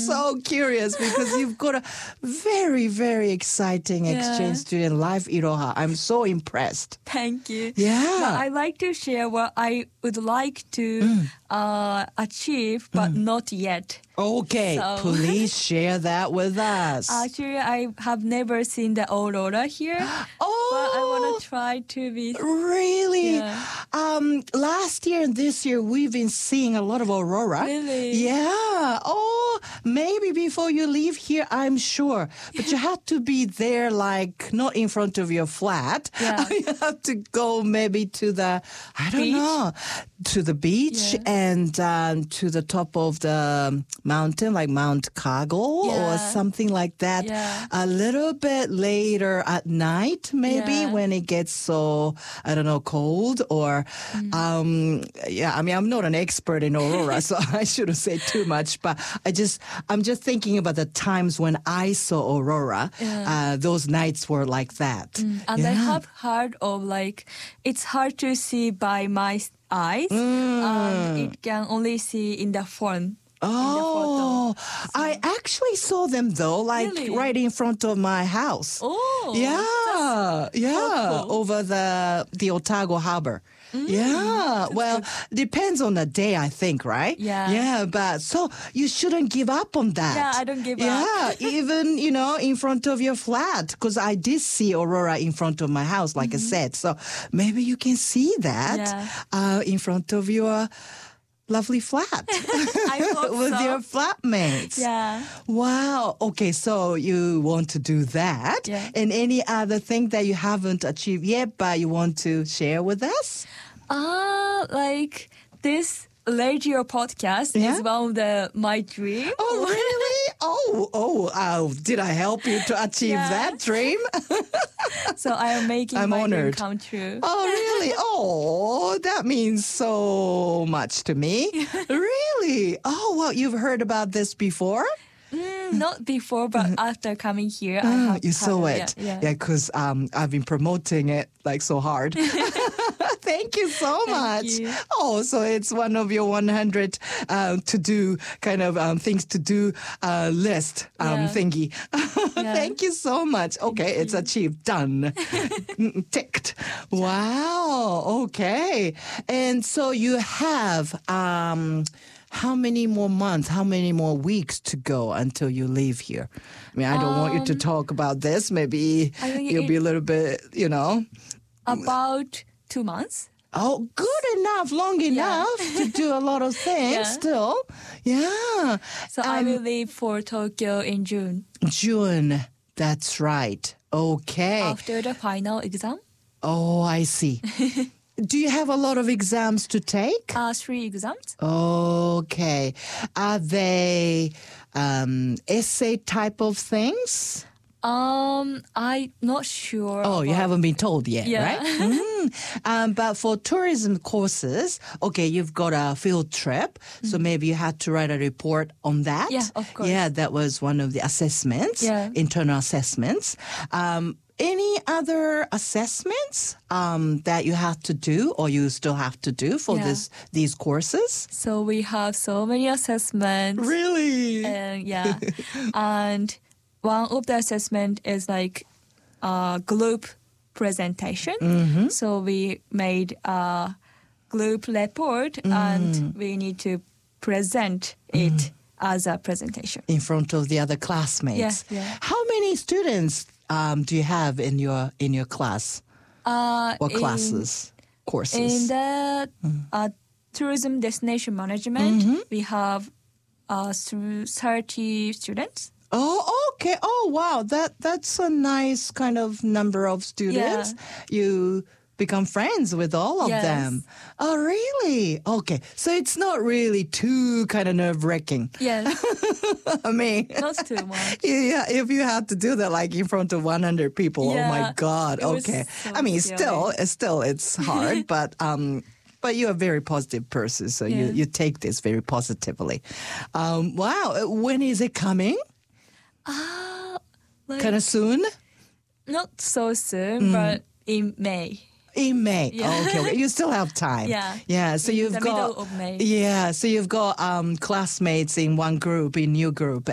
so curious because you've got a very, very exciting exchange student life, Iroha. I'm so impressed. Thank you. Yeah. But I like to share what I would like to achieve, but not yet. Okay, So- please share that with us. Actually, I have never seen the aurora here, Oh, but I want to try to be. really? Yeah. Last year and this year, we've been seeing a lot of aurora. Really? Yeah. Oh, maybe before you leave here, I'm sure. But you have to be there, like, not in front of your flat. Yeah. You have to go maybe to the, I don't Beach? know, to the beach and to the top of the mountain, like Mount Kago or something like that. Yeah. A little bit later at night, maybe Yeah. when it gets so, I don't know, cold or, I mean, I'm not an expert in aurora, so I shouldn't say too much, but I'm just thinking about the times when I saw aurora. Those nights were like that. And I have heard of like it's hard to see by my eyes. It can only see in the phone. Oh, I actually saw them though, like Really? right in front of my house. Oh, Yeah, cool. over the Otago Harbor. Yeah, well, depends on the day, I think, right? Yeah. But so you shouldn't give up on that. Yeah, I don't give up. Yeah, even, in front of your flat, because I did see aurora in front of my house, like I said. So maybe you can see that in front of your lovely flat I hope with so. your flatmates. Yeah. Wow. Okay, so you want to do that. Yeah. And any other thing that you haven't achieved yet, but you want to share with us? Like this radio podcast is one of my dream. Oh, really? Did I help you to achieve that dream? So I am making I'm my honored. dream come true. Oh, really? Oh, that means so much to me. Really? Oh, well, you've heard about this before? Not before, but after coming here, I have You saw heard it. Yeah. Because I've been promoting it like so hard. Thank you so much. you. Oh, so it's one of your 100 to do kind of things to do list thingy. Thank you so much. Okay, it's achieved. Done. Ticked. Wow. Okay. And so you have how many more months, how many more weeks to go until you leave here? I mean, I don't want you to talk about this. Maybe I think you'll be a little bit, About 2 months. Oh, good enough, long enough to do a lot of things still. Yeah. So I will leave for Tokyo in June. June. That's right. Okay. After the final exam. Oh, I see. Do you have a lot of exams to take? 3 exams. Okay. Are they essay type of things? I'm not sure. Oh, you haven't been told yet, Yeah. right? But for tourism courses, okay, you've got a field trip, so maybe you had to write a report on that. Yeah, of course. Yeah, that was one of the assessments, internal assessments. Any other assessments that you have to do or you still have to do for these courses? So we have so many assessments. Really? And and one of the assessment is like a group presentation. So we made a group report and we need to present it as a presentation. In front of the other classmates. Yeah. How many students do you have in your class? Or classes, courses? In the tourism destination management, we have 30 students. Oh, okay. Oh, wow. That's a nice kind of number of students. You become friends with all of them. Oh, really? Okay. So it's not really too kind of nerve-wracking. Yes. I mean, Not too much. Yeah, if you have to do that like in front of 100 people, oh my God. It was Okay. so I mean, scary. still it's hard, but you're a very positive person, so you take this very positively. Wow. When is it coming? Kind of soon? Not so soon, but in May. In May. Yeah. Okay. You still have time. Yeah. So In you've the got middle of May. Yeah. So you've got classmates in one group, in your group,